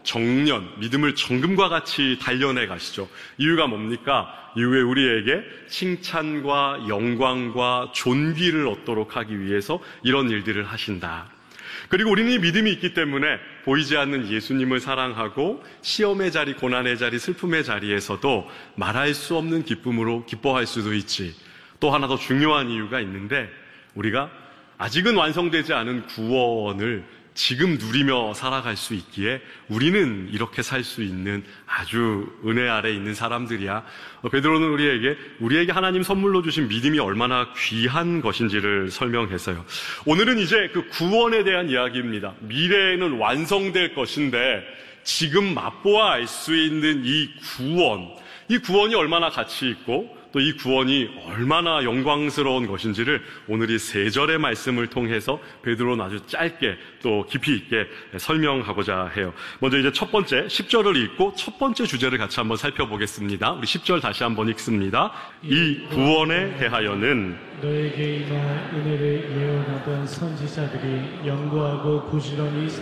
정년, 믿음을 정금과 같이 단련해 가시죠. 이유가 뭡니까? 이후에 우리에게 칭찬과 영광과 존귀를 얻도록 하기 위해서 이런 일들을 하신다. 그리고 우리는 이 믿음이 있기 때문에 보이지 않는 예수님을 사랑하고 시험의 자리, 고난의 자리, 슬픔의 자리에서도 말할 수 없는 기쁨으로 기뻐할 수도 있지. 또 하나 더 중요한 이유가 있는데, 우리가 아직은 완성되지 않은 구원을 지금 누리며 살아갈 수 있기에 우리는 이렇게 살 수 있는 아주 은혜 아래 있는 사람들이야. 베드로는 우리에게 하나님 선물로 주신 믿음이 얼마나 귀한 것인지를 설명했어요. 오늘은 이제 그 구원에 대한 이야기입니다. 미래에는 완성될 것인데 지금 맛보아 알 수 있는 이 구원이 얼마나 가치 있고 또 이 구원이 얼마나 영광스러운 것인지를 오늘 이 3절의 말씀을 통해서 베드로는 아주 짧게 또 깊이 있게 설명하고자 해요. 먼저 이제 첫 번째 10절을 읽고 첫 번째 주제를 같이 한번 살펴보겠습니다. 우리 10절 다시 한번 읽습니다. 이 구원에 대하여는 너에게 임할 은혜를 예언하던 선지자들이 연구하고 부지런히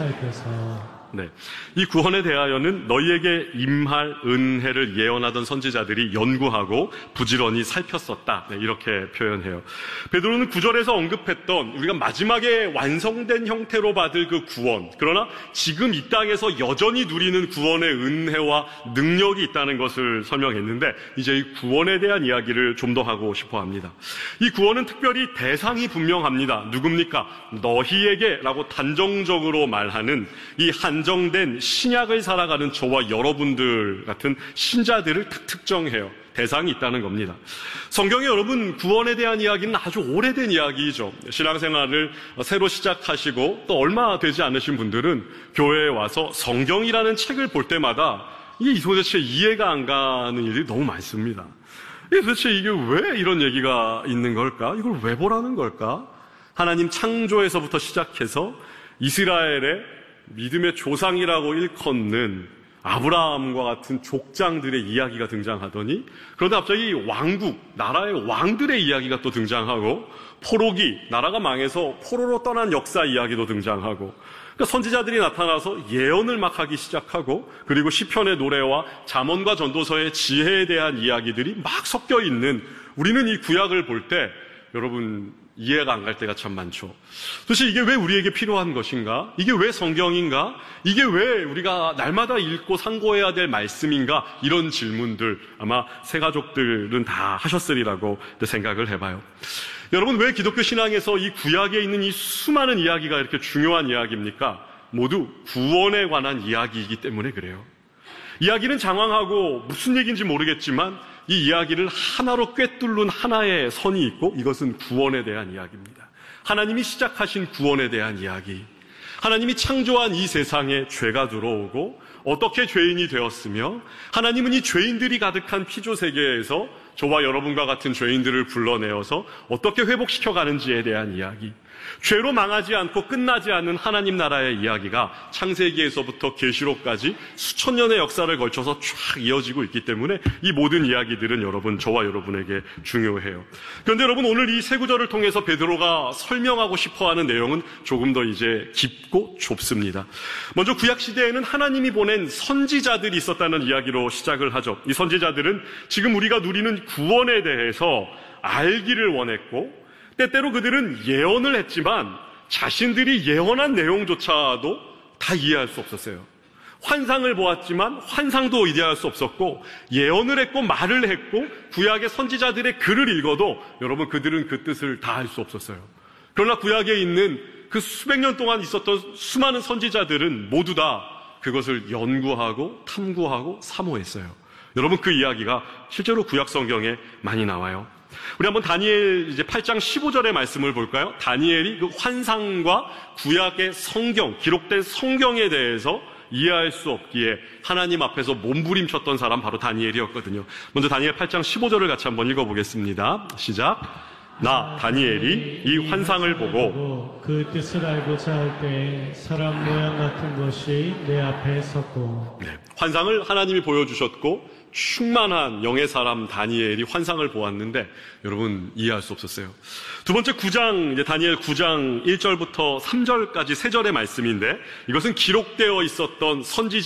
살펴서 이 구원에 대하여는 너희에게 임할 은혜를 예언하던 선지자들이 연구하고 부지런히 살폈었다. 이렇게 표현해요. 베드로는 9절에서 언급했던 우리가 마지막에 완성된 형태로 받을 그 구원, 그러나 지금 이 땅에서 여전히 누리는 구원의 은혜와 능력이 있다는 것을 설명했는데, 이제 이 구원에 대한 이야기를 좀 더 하고 싶어 합니다. 이 구원은 특별히 대상이 분명합니다. 누굽니까? 너희에게 라고 단정적으로 말하는 이 한정된 신약을 살아가는 저와 여러분들 같은 신자들을 특정해요. 대상이 있다는 겁니다. 성경에 여러분 구원에 대한 이야기는 아주 오래된 이야기이죠. 신앙생활을 새로 시작하시고 또 얼마 되지 않으신 분들은 교회에 와서 성경이라는 책을 볼 때마다 이게 도대체 이해가 안 가는 일이 너무 많습니다. 도대체 이게 왜 이런 얘기가 있는 걸까? 이걸 왜 보라는 걸까? 하나님 창조에서부터 시작해서 이스라엘의 믿음의 조상이라고 일컫는 아브라함과 같은 족장들의 이야기가 등장하더니, 그런데 갑자기 왕국, 나라의 왕들의 이야기가 또 등장하고, 포로기, 나라가 망해서 포로로 떠난 역사 이야기도 등장하고, 그러니까 선지자들이 나타나서 예언을 막 하기 시작하고, 그리고 시편의 노래와 잠언과 전도서의 지혜에 대한 이야기들이 막 섞여 있는, 우리는 이 구약을 볼 때 여러분 이해가 안 갈 때가 참 많죠. 도대체 이게 왜 우리에게 필요한 것인가? 이게 왜 성경인가? 이게 왜 우리가 날마다 읽고 상고해야 될 말씀인가? 이런 질문들 아마 새가족들은 다 하셨으리라고 생각을 해봐요. 여러분, 왜 기독교 신앙에서 이 구약에 있는 이 수많은 이야기가 이렇게 중요한 이야기입니까? 모두 구원에 관한 이야기이기 때문에 그래요. 이야기는 장황하고 무슨 얘기인지 모르겠지만 이 이야기를 하나로 꿰뚫는 하나의 선이 있고, 이것은 구원에 대한 이야기입니다. 하나님이 시작하신 구원에 대한 이야기, 하나님이 창조한 이 세상에 죄가 들어오고 어떻게 죄인이 되었으며 하나님은 이 죄인들이 가득한 피조 세계에서 저와 여러분과 같은 죄인들을 불러내어서 어떻게 회복시켜가는지에 대한 이야기, 죄로 망하지 않고 끝나지 않는 하나님 나라의 이야기가 창세기에서부터 계시록까지 수천 년의 역사를 걸쳐서 쫙 이어지고 있기 때문에 이 모든 이야기들은 저와 여러분에게 중요해요. 그런데 여러분, 오늘 이 세 구절을 통해서 베드로가 설명하고 싶어하는 내용은 조금 더 이제 깊고 좁습니다. 먼저 구약 시대에는 하나님이 보낸 선지자들이 있었다는 이야기로 시작을 하죠. 이 선지자들은 지금 우리가 누리는 구원에 대해서 알기를 원했고, 때때로 그들은 예언을 했지만 자신들이 예언한 내용조차도 다 이해할 수 없었어요. 환상을 보았지만 환상도 이해할 수 없었고, 예언을 했고 말을 했고 구약의 선지자들의 글을 읽어도 여러분 그들은 그 뜻을 다 알 수 없었어요. 그러나 구약에 있는 그 수백 년 동안 있었던 수많은 선지자들은 모두 다 그것을 연구하고 탐구하고 사모했어요. 여러분, 그 이야기가 실제로 구약 성경에 많이 나와요. 우리 한번 다니엘 이제 8장 15절의 말씀을 볼까요? 다니엘이 그 환상과 구약의 성경, 기록된 성경에 대해서 이해할 수 없기에 하나님 앞에서 몸부림쳤던 사람 바로 다니엘이었거든요. 먼저 다니엘 8장 15절을 같이 한번 읽어보겠습니다. 시작. 나 다니엘이 이 환상을 보고 그 뜻을 알고자 할 때 사람 모양 같은 것이 내 앞에 섰고. 환상을 하나님이 보여주셨고 충만한 영의 사람 다니엘이 환상을 보았는데 여러분 이해할 수 없었어요. 두 번째 9장, 이제 다니엘 9장 1절부터 3절까지 3절의 말씀인데, 이것은 기록되어 있었던 선지자